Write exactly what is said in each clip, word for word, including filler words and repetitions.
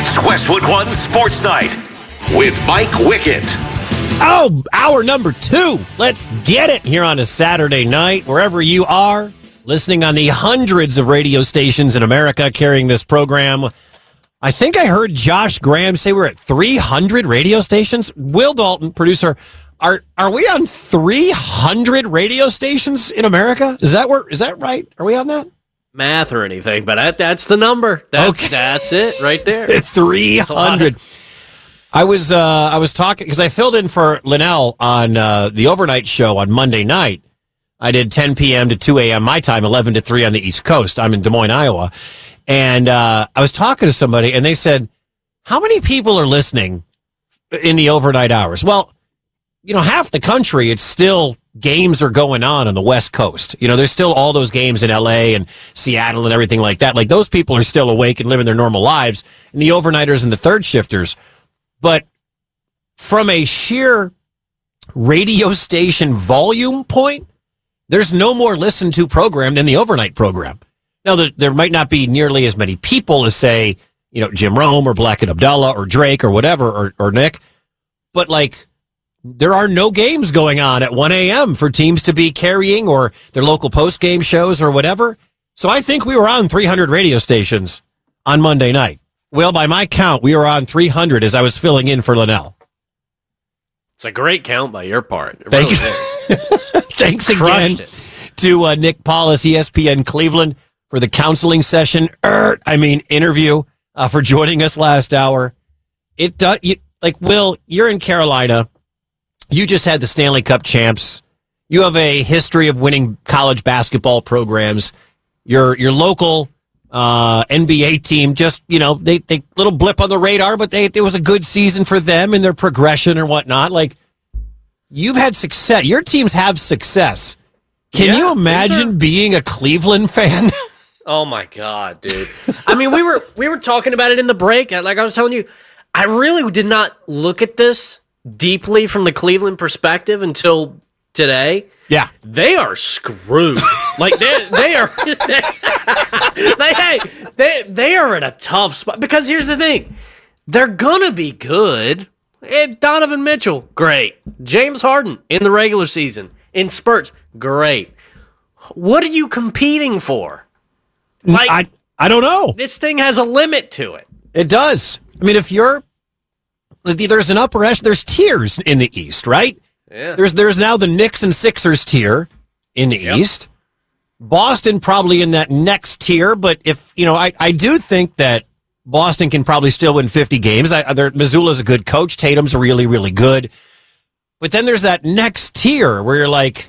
It's Westwood One Sports Night with Mike Wickett. Oh, hour number two. Let's get it here on a Saturday night, wherever you are, listening on the hundreds of radio stations in America carrying this program. I think I heard Josh Graham say we're at three hundred radio stations. Will Dalton, producer, are are we on three hundred radio stations in America? Is that where? Is that right? Are we on that? Math or anything, but that, that's the number. That's, okay. That's it right there. three hundred. I was uh, I was talking because I filled in for Linnell on uh, the overnight show on Monday night. I did ten p.m. to two a.m. my time, eleven to three on the East Coast. I'm in Des Moines, Iowa. And uh, I was talking to somebody, and they said, how many people are listening in the overnight hours? Well, you know, half the country, it's still games are going on on the West Coast. You know, there's still all those games in L A and Seattle and everything like that. Like, those people are still awake and living their normal lives, and the overnighters and the third shifters. But from a sheer radio station volume point, there's no more listened to program than the overnight program. Now, there, there might not be nearly as many people as, say, you know, Jim Rome or Black and Abdallah or Drake or whatever, or, or Nick. But, like, there are no games going on at one a.m. for teams to be carrying, or their local post-game shows or whatever. So I think we were on three hundred radio stations on Monday night. Well, by my count, we were on three hundred as I was filling in for Linnell. It's a great count by your part. It Thank really you. is. Thanks Crushed again it. to uh, Nick Paulus, E S P N Cleveland, for the counseling session, er, I mean interview, uh, for joining us last hour. It does, you, like, Will, you're in Carolina. You just had the Stanley Cup champs. You have a history of winning college basketball programs. Your your local uh, N B A team, just, you know, they they little blip on the radar, but they it was a good season for them and their progression and whatnot. Like, you've had success. Your teams have success. Can Yeah, you imagine are- being a Cleveland fan? Oh my God, dude. I mean, we were we were talking about it in the break. Like I was telling you, I really did not look at this deeply from the Cleveland perspective until today. Yeah. They are screwed. Like they they are they, they, hey, they they are in a tough spot, because here's the thing. They're gonna be good. Eh, Donovan Mitchell, great. James Harden in the regular season, in spurts, great. What are you competing for? Like, I I don't know. this thing has a limit to it. It does. I mean, if you're there's an upper echelon, there's tiers in the East, right? Yeah. There's there's now the Knicks and Sixers tier in the Yep. East. Boston probably in that next tier, but if you know, I, I do think that Boston can probably still win fifty games. I, Missoula's a good coach. Tatum's really, really good. But then there's that next tier where you're like,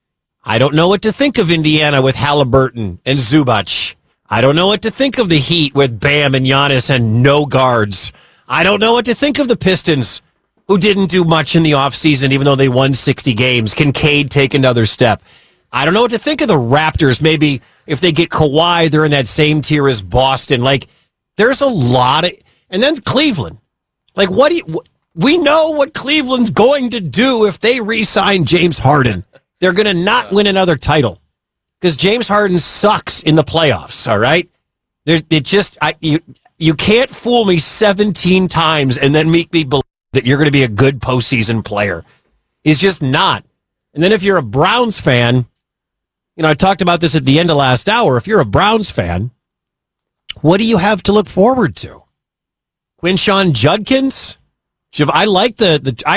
I don't know what to think of Indiana with Halliburton and Zubac. I don't know what to think of the Heat with Bam and Giannis and no guards. I don't know what to think of the Pistons, who didn't do much in the offseason, even though they won sixty games. Kincaid take another step. I don't know what to think of the Raptors. Maybe if they get Kawhi, they're in that same tier as Boston. Like, there's a lot of... And then Cleveland. Like, what do you... We know what Cleveland's going to do if they re-sign James Harden. They're going to not win another title, because James Harden sucks in the playoffs, all right? There, it just... I, you, you can't fool me seventeen times and then make me believe that you're going to be a good postseason player. He's just not. And then if you're a Browns fan, you know, I talked about this at the end of last hour. If you're a Browns fan, what do you have to look forward to? Quinshon Judkins? I like the, the I